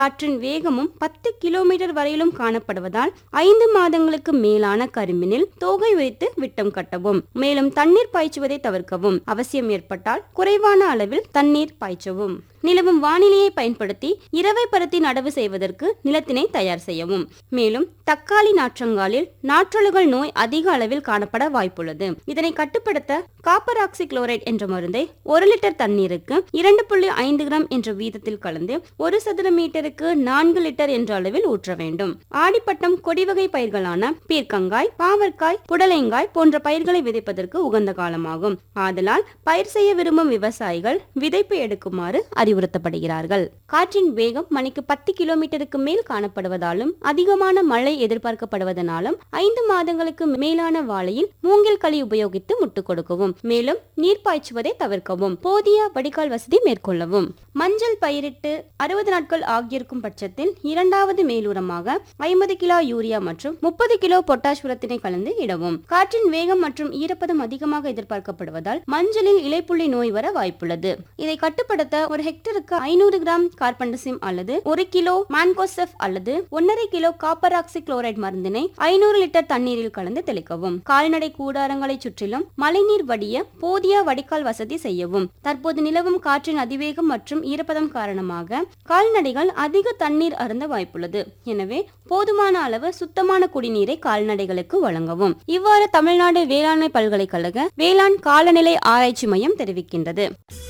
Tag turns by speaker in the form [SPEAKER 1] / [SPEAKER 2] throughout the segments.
[SPEAKER 1] காற்றின் வேகமும் 10 கிலோமீட்டர் வரையிலும் காணப்படுவதால் 5 மாதங்களுக்கு மேலான கரும்பினில் தோகை வைத்து விட்டம் கட்டவும். மேலும் தண்ணீர் பாய்ச்சுவதை தவிர்க்கவும். அவசியம் ஏற்பட்டால் குறைவான அளவில் தண்ணீர் பாய்ச்சவும். நிலவும் வானிலையை பயன்படுத்தி இரவை பருத்தி நடவு செய்வதற்கு நிலத்தினை தயார் செய்யவும். மேலும் தக்காளி நாற்றங்காலில் நாற்றழுகல் நோய் அதிக அளவில் காணப்பட வாய்ப்புள்ளது. இதனை கட்டுப்படுத்த காப்பர் ஆக்சி குளோரைட் என்ற மருந்தை 1 லிட்டர் தண்ணீருக்கு 2.5 கிராம் என்ற வீதத்தில் கலந்து 1 சதுர மீட்டருக்கு 4 லிட்டர் என்ற அளவில் ஊற்ற வேண்டும். ஆடிப்பட்டம் கொடிவகை பயிர்களான பீர்க்கங்காய், பாவற்காய், புடலைங்காய் போன்ற பயிர்களை விதைப்பதற்கு உகந்த காலமாகும். ஆதலால் பயிர் செய்ய விரும்பும் விவசாயிகள் விதைப்பு எடுக்குமாறு அறிவுறுத்தப்படுகிறார்கள். காற்றின் வேகம் மணிக்கு 10 கிலோமீட்டருக்கு மேல் காணப்படுவதாலும் அதிகமான மழை எதிர்பார்க்கப்படுவதனாலும் 5 மாதங்களுக்கு மேலான வாழையில் மூங்கில் களி உபயோகித்து முட்டு கொடுக்கவும். மேலும் நீர் பாய்ச்சுவதை தவிர்க்கவும். போதிய வடிகால் வசதி மேற்கொள்ளவும். மஞ்சள் பயிரிட்டு 60 நாட்கள் ஆகியிருக்கும் பட்சத்தில் இரண்டாவது மேலுரமாக 50 கிலோ யூரியா மற்றும் 30 கிலோ பொட்டாஷ் உரத்தினை கலந்து இடவும். காற்றின் வேகம் மற்றும் ஈரப்பதம் அதிகமாக எதிர்பார்க்கப்படுவதால் மஞ்சளில் இலைப்புள்ளி நோய் வர வாய்ப்புள்ளது. இதை கட்டுப்படுத்த ஒரு ஹெக்டருக்கு 500 கிராம் கார்பன்டசிம் அல்லது 1 கிலோ மான்கோசெப் அல்லது 1.5 கிலோ காப்பர் ஆக்சி குளோரைட் மருந்தினை 500 லிட்டர் தண்ணீரில் கலந்து தெளிக்கவும். கால்நடை கூடாரங்களை சுற்றிலும் மழைநீர் வடிய போதிய வடிகால் வசதி செய்யவும். தற்போது நிலவும் காற்றின் அதிவேகம் மற்றும் ஈரப்பதம் காரணமாக கால்நடைகள் அதிக தண்ணீர் அருந்த வாய்ப்புள்ளது. எனவே போதுமான அளவு சுத்தமான குடிநீரை கால்நடைகளுக்கு வழங்கவும். இவ்வாறு தமிழ்நாடு வேளாண்மை பல்கலைக்கழக வேளாண் காலநிலை ஆராய்ச்சி மையம் தெரிவிக்கின்றது.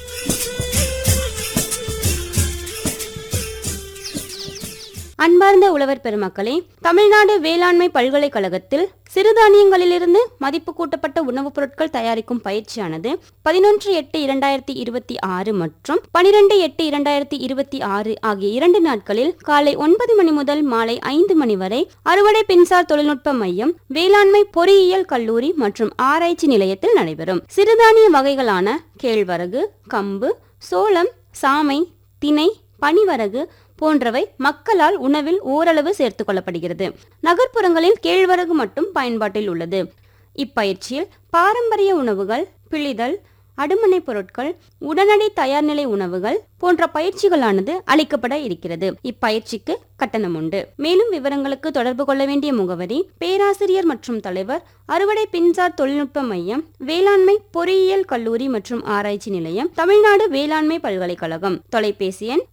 [SPEAKER 1] அன்பார்ந்த உழவர் பெருமக்களே, தமிழ்நாடு வேளாண்மை பல்கலைக்கழகத்தில் சிறுதானியங்களிலிருந்து மதிப்பு கூட்டப்பட்ட உணவுப் பொருட்கள் தயாரிக்கும் பயிற்சியானது 11/8/2026 மற்றும் 12/8/2026 ஆகிய 2 நாட்களில் காலை 9 மணி முதல் மாலை 5 மணி வரை அறுவடை பின்சார் தொழில்நுட்ப மையம், வேளாண்மை பொறியியல் கல்லூரி மற்றும் ஆராய்ச்சி நிலையத்தில் நடைபெறும். சிறுதானிய வகைகளான கேழ்வரகு, கம்பு, சோளம், சாமை, திணை, பனிவரகு போன்றவை மக்களால் உணவில் ஓரளவு சேர்த்துக் கொள்ளப்படுகிறது. நகர்ப்புறங்களில் கேழ்வரகு மட்டும் பயன்பாட்டில் உள்ளது. இப்பயிற்சியில் பாரம்பரிய உணவுகள், பிழிதல், அடுமனை பொருட்கள், உடனடி தயார்நிலை உணவுகள் போன்ற பயிற்சிகளானது அளிக்கப்பட இருக்கிறது. இப்பயிற்சிக்கு கட்டணம் உண்டு. மேலும் விவரங்களுக்கு தொடர்பு கொள்ள வேண்டிய முகவரி: பேராசிரியர் மற்றும் தலைவர், அறுவடை பின்சார் தொழில்நுட்ப மையம், வேளாண்மை பொறியியல் கல்லூரி மற்றும் ஆராய்ச்சி நிலையம், தமிழ்நாடு வேளாண்மை பல்கலைக்கழகம். தொலைபேசி எண்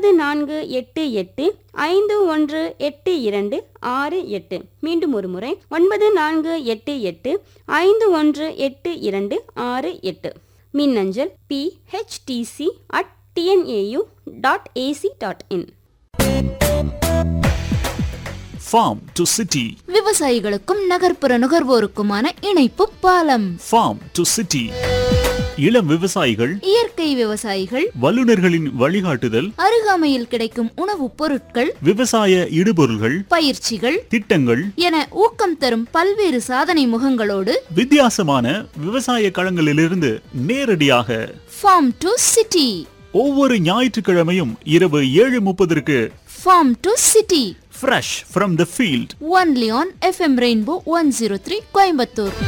[SPEAKER 1] 9488518268. மீண்டும் ஒரு முறை 9488518268. மின்னஞ்சல் phtc@tnau.ac.in.
[SPEAKER 2] Farm to City.
[SPEAKER 3] விவசாயிகளுக்கும் நகர்ப்புற நுகர்வோருக்குமான இணைப்பு பாலம்.
[SPEAKER 2] Farm to City. இளம் விவசாயிகள்,
[SPEAKER 3] இயற்கை விவசாயிகள்,
[SPEAKER 2] வல்லுநர்களின் வழிகாட்டுதல்,
[SPEAKER 3] அருகாமையில் கிடைக்கும் உணவுப் பொருட்கள்,
[SPEAKER 2] விவசாய இடுபொருள்கள்,
[SPEAKER 3] பயிற்சிகள்,
[SPEAKER 2] திட்டங்கள்
[SPEAKER 3] என ஊக்கம் தரும் பல்வேறு சாதனை முகங்களோடு
[SPEAKER 2] வித்தியாசமான விவசாய களங்களிலிருந்து நேரடியாக
[SPEAKER 3] ஃபார்ம் டு சிட்டி
[SPEAKER 2] ஒவ்வொரு ஞாயிற்றுக்கிழமையும் இரவு 7:30
[SPEAKER 3] form to city
[SPEAKER 2] fresh from the field
[SPEAKER 3] only on FM Rainbow 103 Coimbatore.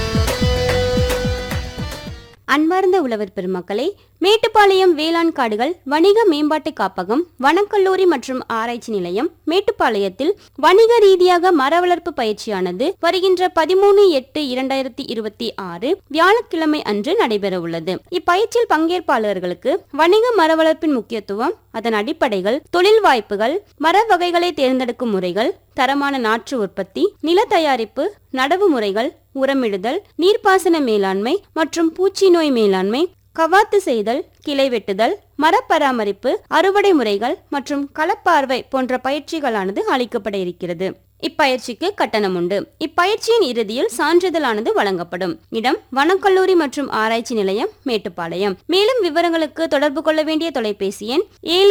[SPEAKER 1] அன்பார்ந்த உழவர் பெருமக்களே, மேட்டுப்பாளையம் வேளாண் காடுகள் வணிக மேம்பாட்டு காப்பகம், வனக்கல்லூரி மற்றும் ஆராய்ச்சி நிலையம் மேட்டுப்பாளையத்தில் வணிக ரீதியாக மர வளர்ப்பு பயிற்சியானது வருகின்ற 13/8/2026 வியாழக்கிழமை அன்று நடைபெற உள்ளது. இப்பயிற்சியில் பங்கேற்பாளர்களுக்கு வணிக மர வளர்ப்பின் முக்கியத்துவம், அதன் அடிப்படைகள், தொழில் வாய்ப்புகள், மர வகைகளை தேர்ந்தெடுக்கும் முறைகள், தரமான நாற்று உற்பத்தி, நில தயாரிப்பு, நடவு முறைகள், உரமிடுதல், நீர்ப்பாசன மேலாண்மை மற்றும் பூச்சி நோய் மேலாண்மை, கவாத்து செய்தல், கிளை வெட்டுதல், மர பராமரிப்பு, அறுவடை முறைகள் மற்றும் களப்பார்வை போன்ற பயிற்சிகளானது அளிக்கப்பட இருக்கிறது. இப்பயிற்சிக்கு கட்டணம் உண்டு. இப்பயிற்சியின் இறுதியில் சான்றிதழானது வழங்கப்படும். இடம்: வனக்கல்லூரி மற்றும் ஆராய்ச்சி நிலையம், மேட்டுப்பாளையம். மேலும் விவரங்களுக்கு தொடர்பு கொள்ள வேண்டிய தொலைபேசி எண்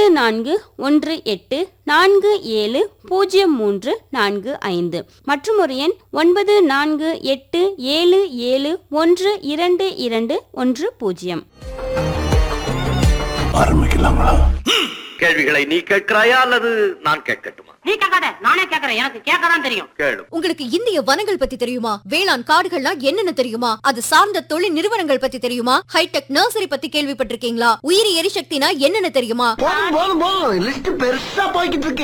[SPEAKER 1] 7418470345 மற்றும் ஒரு எண் 9487712210.
[SPEAKER 4] ஆரம்பிக்கலாங்களா? கேள்விகளை நீ கேட்கிறாயா அல்லது நான் கேட்கட்டுமா?
[SPEAKER 5] நீ கேட்காத, நானே கேட்கறேன். எனக்கு கேட்கதான் தெரியும்.
[SPEAKER 4] கேளு.
[SPEAKER 6] உங்களுக்கு இந்திய வனங்கள் பத்தி தெரியுமா? வேளாண் காடுகள்னா என்னென்ன தெரியுமா? அது சார்ந்த தொழில் நிறுவனங்கள் பத்தி தெரியுமா? ஹைடெக் நர்சரி பத்தி கேள்விப்பட்டிருக்கீங்களா? உயிரி எரிசக்தினா என்னென்ன தெரியுமா?
[SPEAKER 7] போதும் லிஸ்ட் பெருசா போய்கிட்டு இருக்கு.